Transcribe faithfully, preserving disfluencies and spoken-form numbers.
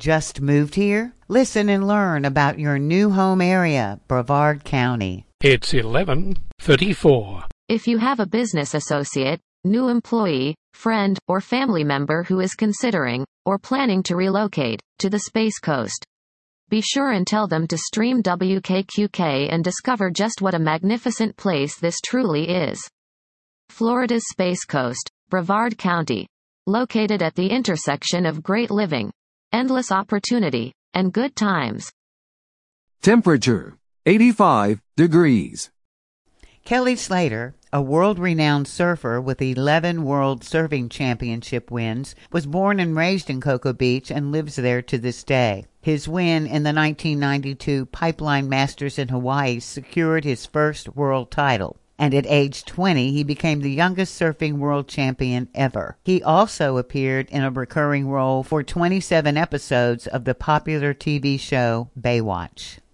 Just moved here? Listen and learn about your new home area, Brevard County. It's eleven thirty-four. If you have a business associate, new employee, friend, or family member who is considering, or planning to relocate, to the Space Coast, be sure and tell them to stream W K Q K and discover just what a magnificent place this truly is. Florida's Space Coast, Brevard County. Located at the intersection of great living, endless opportunity, and good times. Temperature, eighty-five degrees. Kelly Slater, a world-renowned surfer with eleven World Surfing Championship wins, was born and raised in Cocoa Beach and lives there to this day. His win in the nineteen ninety-two Pipeline Masters in Hawaii secured his first world title. And at age twenty, he became the youngest surfing world champion ever. He also appeared in a recurring role for twenty-seven episodes of the popular T V show Baywatch.